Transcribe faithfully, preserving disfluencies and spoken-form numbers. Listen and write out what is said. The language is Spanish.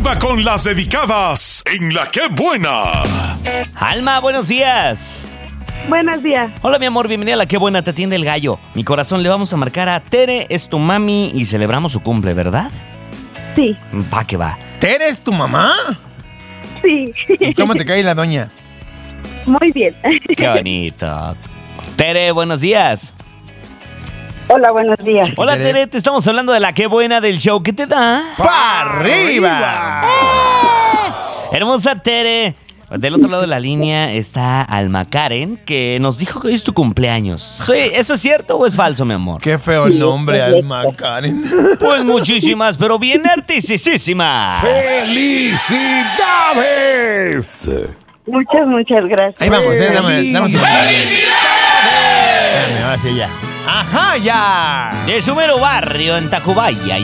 Saluda con las dedicadas en La Qué Buena. Alma, buenos días. Buenos días. Hola, mi amor, bienvenida a La Qué Buena, te atiende el gallo. Mi corazón, le vamos a marcar a Tere, es tu mami y celebramos su cumple, ¿verdad? Sí. Va que va. ¿Tere es tu mamá? Sí. ¿Y cómo te cae la doña? Muy bien. Qué bonito. Tere, buenos días. Hola, buenos días. Hola, Tere. Tere, te estamos hablando de La Qué Buena del show. ¿Qué te da? ¡Pa' arriba! Hermosa Tere. Del otro lado de la línea está Alma Karen, que nos dijo que hoy es tu cumpleaños. Sí, ¿eso es cierto o es falso, mi amor? Qué feo el nombre, Alma Karen. Pues muchísimas, pero bien artisísimas. ¡Felicidades! Muchas, muchas gracias. Ahí vamos, eh, dame, dame un segundo. Espérame, ahora sí ya. ¡Ajá, ya! De su mero barrio en Tacubaya.